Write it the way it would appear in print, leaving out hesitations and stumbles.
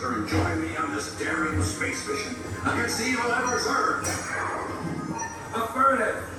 Embers are enjoying me on this daring space mission against the evil Embers Earth. Affirmative.